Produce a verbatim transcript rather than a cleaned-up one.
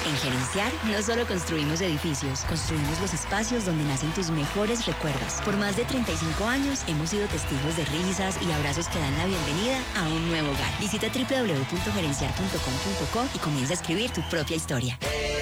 En Gerenciar, no solo construimos edificios, construimos los espacios donde nacen tus mejores recuerdos. Por más de treinta y cinco años, hemos sido testigos de risas y abrazos que dan la bienvenida a un nuevo hogar. Visita doble u doble u doble u punto gerenciar punto com punto co y comienza a escribir tu propia historia.